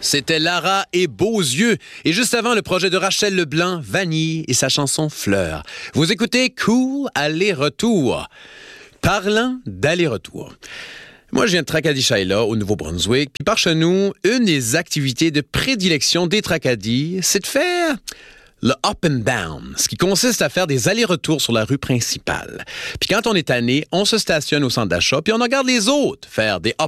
C'était Lara et Beaux yeux. Et juste avant, le projet de Rachel Leblanc, Vanille et sa chanson Fleur. Vous écoutez Cool Aller-Retour. Parlant d'aller-retour. Moi, je viens de Tracadie-Shaila, au Nouveau-Brunswick. Puis par chez nous, une des activités de prédilection des Tracadie, c'est de faire le up and down, ce qui consiste à faire des allers-retours sur la rue principale. Puis quand on est tanné, on se stationne au centre d'achat, puis on regarde les autres faire des up